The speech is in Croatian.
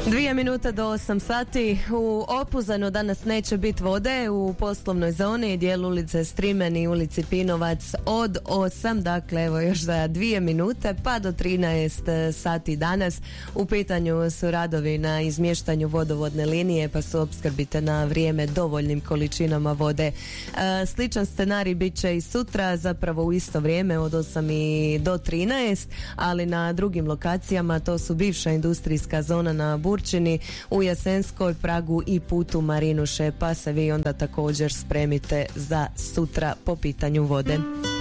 2 minute do 8 sati. U Opuzenu danas neće biti vode u poslovnoj zoni, dijelu ulice Strimen i ulici Pinovac od 8, dakle evo još za 2 minute pa do 13 sati danas. U pitanju su radovi na izmještanju vodovodne linije, pa se opskrbite na vrijeme dovoljnim količinama vode. Sličan scenarij bit će i sutra, zapravo u isto vrijeme od 8 i do 13, ali na drugim lokacijama. To su bivša industrijska zona na Burčini, u Jasenskoj, Pragu i putu Marinuše, pa se vi onda također spremite za sutra po pitanju vode.